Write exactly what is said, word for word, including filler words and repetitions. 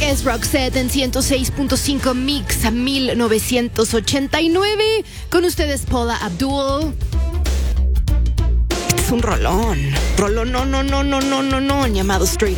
Es Roxette en ciento seis punto cinco Mix a mil novecientos ochenta y nueve. Con ustedes Paula Abdul. Este es un rolón. Rolón, no, no, no, no, no, no, no, llamado Straight